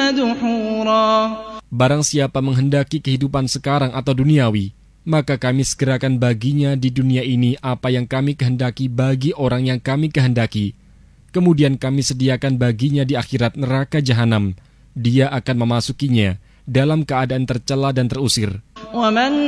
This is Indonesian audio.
دحورا. Barang siapa menghendaki kehidupan sekarang atau duniawi, maka kami segerakan baginya di dunia ini apa yang kami kehendaki bagi orang yang kami kehendaki. Kemudian kami sediakan baginya di akhirat neraka jahanam. Dia akan memasukinya dalam keadaan tercela dan terusir. ومن